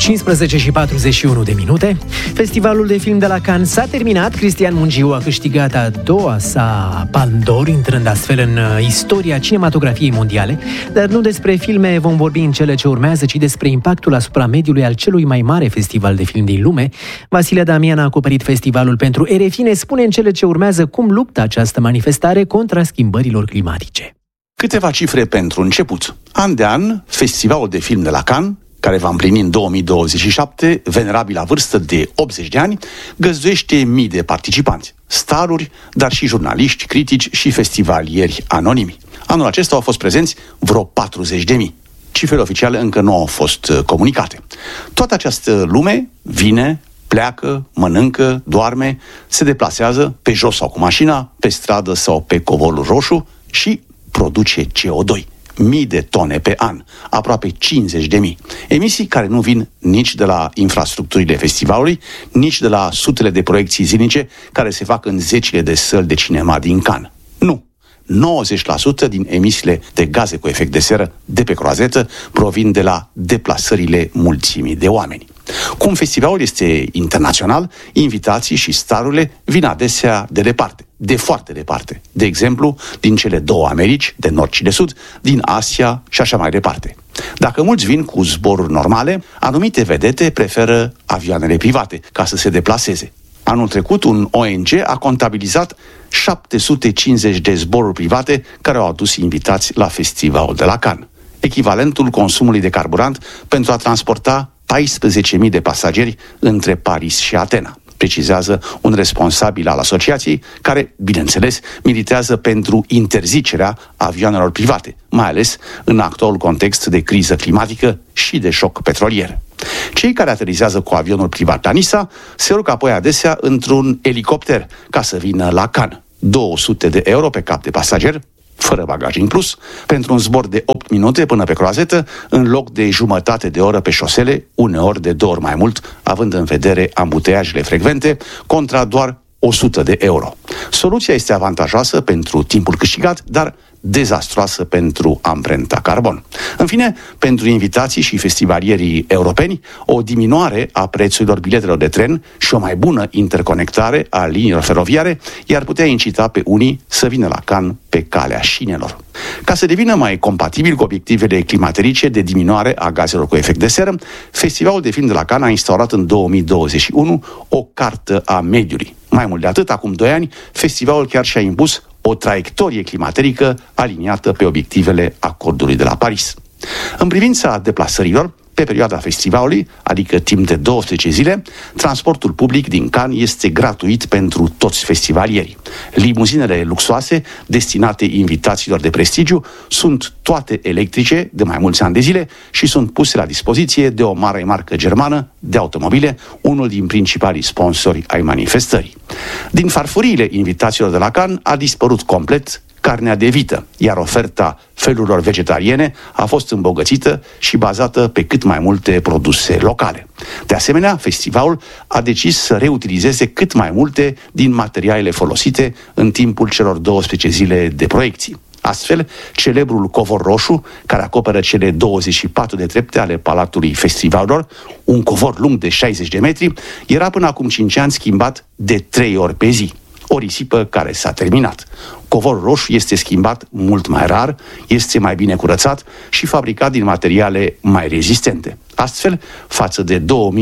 15:41. Festivalul de film de la Cannes s-a terminat. Cristian Mungiu a câștigat a doua sa Palme d'Or, intrând astfel în istoria cinematografiei mondiale. Dar nu despre filme vom vorbi în cele ce urmează, ci despre impactul asupra mediului al celui mai mare festival de film din lume. Vasile Damian a acoperit festivalul pentru RFI. Ne spune în cele ce urmează cum luptă această manifestare contra schimbărilor climatice. Câteva cifre pentru început. An de an, Festivalul de Film de la Cannes, care va împlini în 2027, venerabil la vârstă de 80 de ani, găzduiește mii de participanți, staruri, dar și jurnaliști, critici și festivalieri anonimi. Anul acesta au fost prezenți vreo 40.000. Cifrele oficiale încă nu au fost comunicate. Toată această lume vine, pleacă, mănâncă, doarme, se deplasează pe jos sau cu mașina, pe stradă sau pe covorul roșu și produce CO2. Mii de tone pe an, aproape 50.000. Emisii care nu vin nici de la infrastructurile festivalului, nici de la sutele de proiecții zilnice care se fac în zecile de săli de cinema din Cannes. Nu. 90% din emisiile de gaze cu efect de seră de pe croazetă provin de la deplasările mulțimii de oameni. Cum festivalul este internațional, invitații și starurile vin adesea de departe, de foarte departe. De exemplu, din cele două Americi, de nord și de sud, din Asia și așa mai departe. Dacă mulți vin cu zboruri normale, anumite vedete preferă avioanele private ca să se deplaseze. Anul trecut, un ONG a contabilizat 750 de zboruri private care au adus invitați la festivalul de la Cannes, echivalentul consumului de carburant pentru a transporta 14.000 de pasageri între Paris și Atena, precizează un responsabil al asociației care, bineînțeles, militează pentru interzicerea avioanelor private, mai ales în actualul context de criză climatică și de șoc petrolier. Cei care aterizează cu avionul privat la Nisa se urcă apoi adesea într-un elicopter ca să vină la Cannes. 200 de euro pe cap de pasager, fără bagaj inclus, pentru un zbor de 8 minute până pe croazetă, în loc de jumătate de oră pe șosele, uneori de 2 ori mai mult, având în vedere ambuteiajele frecvente, contra doar 100 de euro. Soluția este avantajoasă pentru timpul câștigat, dar dezastroasă pentru amprenta carbon. În fine, pentru invitații și festivalierii europeni, o diminuare a prețurilor biletelor de tren și o mai bună interconectare a liniilor feroviare i-ar putea incita pe unii să vină la Cannes pe calea șinelor. Ca să devină mai compatibil cu obiectivele climaterice de diminuare a gazelor cu efect de seră, Festivalul de Film de la Cannes a instaurat în 2021 o cartă a mediului. Mai mult de atât, acum 2 ani, festivalul chiar și-a impus o traiectorie climaterică aliniată pe obiectivele acordului de la Paris. În privința deplasărilor, pe perioada festivalului, adică timp de 12 zile, transportul public din Cannes este gratuit pentru toți festivalierii. Limuzinele luxoase, destinate invitațiilor de prestigiu, sunt toate electrice de mai mulți ani de zile și sunt puse la dispoziție de o mare marcă germană de automobile, unul din principalii sponsori ai manifestării. Din farfuriile invitațiilor de la Cannes a dispărut complet carnea de vită, iar oferta felurilor vegetariene a fost îmbogățită și bazată pe cât mai multe produse locale. De asemenea, festivalul a decis să reutilizeze cât mai multe din materialele folosite în timpul celor 12 zile de proiecții. Astfel, celebrul covor roșu, care acoperă cele 24 de trepte ale Palatului Festivalelor, un covor lung de 60 de metri, era până acum 5 ani schimbat de 3 ori pe zi. O risipă care s-a terminat. Covorul roșu este schimbat mult mai rar, este mai bine curățat și fabricat din materiale mai rezistente. Astfel, față de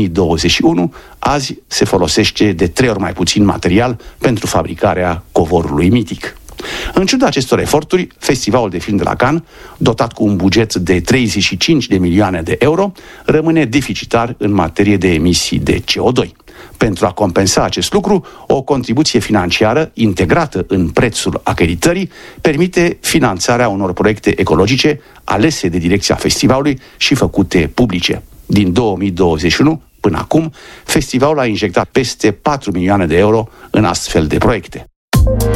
2021, azi se folosește de 3 ori mai puțin material pentru fabricarea covorului mitic. În ciuda acestor eforturi, Festivalul de Film de la Cannes, dotat cu un buget de 35 de milioane de euro, rămâne deficitar în materie de emisii de CO2. Pentru a compensa acest lucru, o contribuție financiară integrată în prețul acreditării permite finanțarea unor proiecte ecologice alese de direcția festivalului și făcute publice. Din 2021 până acum, festivalul a injectat peste 4 milioane de euro în astfel de proiecte.